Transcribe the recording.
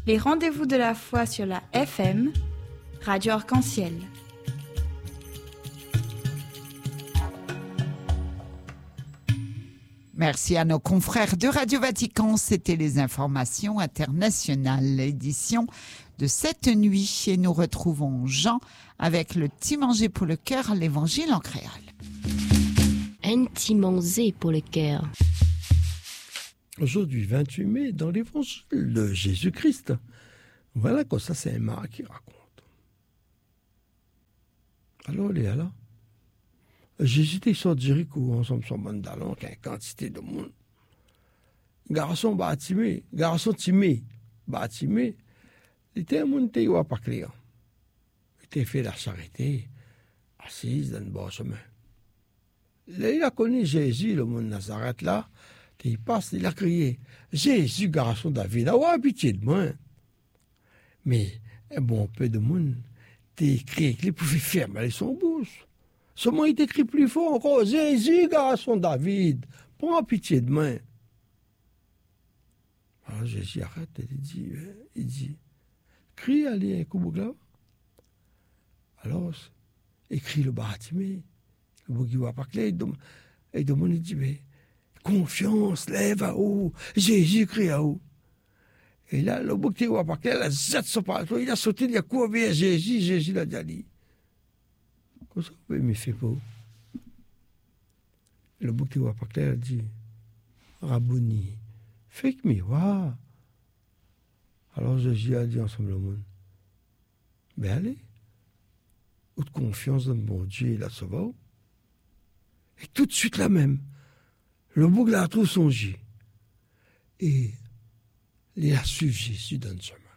Les rendez-vous de la foi sur la FM, Radio Arc-en-Ciel. Merci à nos confrères de Radio Vatican. C'était les informations internationales, l'édition de cette nuit. Et nous retrouvons Jean avec le petit manger pour le cœur, l'évangile en créole. Un petit manger pour le cœur. Aujourd'hui, 28 mai, dans l'évangile de Jésus-Christ. Voilà comme ça, c'est Marc qui raconte. Alors, il est là. Jésus était sur Jéricho, ensemble sur Mandalon, qui a une quantité de monde. Garçon bâtimé, garçon timé, bâtimé, il était un monde qui n'a pas clair. Il était fait la charité, assise dans le bon chemin. Là, il a connu Jésus, le monde Nazareth là. Il passe, il a crié « Jésus, garçon David, avoir pitié de moi. » Mais un bon peu de monde t'a crié qu'il pouvait fermer son bouche. Seulement, il t'écrit plus fort encore « Jésus, garçon David, prends pitié de moi. » Alors Jésus arrête et il dit « Crie, allez, un coup de glaive. » Alors, il crie le bâtiment, le bouc qui va pas clair, et le monde il dit « Mais confiance, lève à haut. Jésus crie à haut. » Et là, le bouc qui va pas clair, il a zette son partout, il a sauté, il a couru vers Jésus. Jésus l'a dit. Comme ça, oui, mais fait pas. Le bouc qui va pas clair dit Rabouni, fais que miroir. Alors Jésus a dit ensemble le monde ben allez, ou de confiance dans le bon Dieu, il a sauvé. Et tout de suite la même. Le bouc l'a trouvé songé. Et il a suivi Jésus dans le chemin.